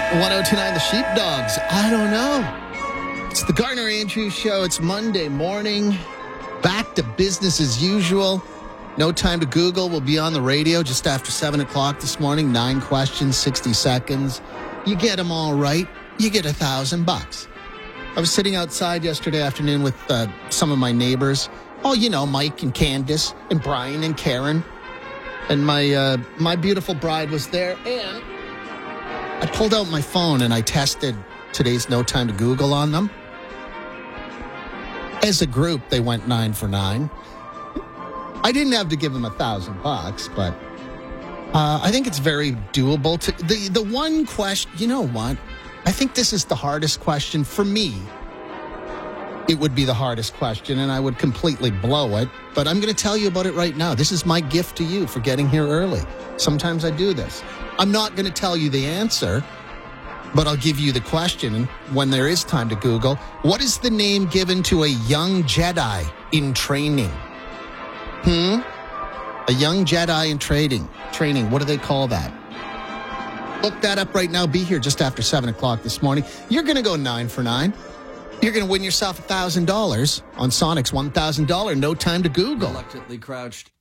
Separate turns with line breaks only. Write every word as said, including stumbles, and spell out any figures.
one oh two point nine The Sheepdogs. I don't know. It's the Garner Andrews Show. It's Monday morning. Back to business as usual. No Time to Google. We'll be on the radio just after seven o'clock this morning. Nine questions, sixty seconds. You get them all right, you get a thousand bucks. I was sitting outside yesterday afternoon with uh, some of my neighbors. Oh, you know, Mike and Candace and Brian and Karen. And my uh, my beautiful bride was there. And I pulled out my phone and I tested today's No Time to Google on them. As a group, they went nine for nine. I didn't have to give them a thousand bucks, but uh, I think it's very doable. To the the one question, you know what? I think this is the hardest question for me. It would be the hardest question, and I would completely blow it. But I'm going to tell you about it right now. This is my gift to you for getting here early. Sometimes I do this. I'm not going to tell you the answer, but I'll give you the question when there is time to Google. What is the name given to a young Jedi in training? Hmm? A young Jedi in training. Training. What do they call that? Look that up right now. Be here just after seven o'clock this morning. You're going to go nine for nine. You're going to win yourself one thousand dollars on Sonic's one thousand dollars No Time to Google.
Reluctantly crouched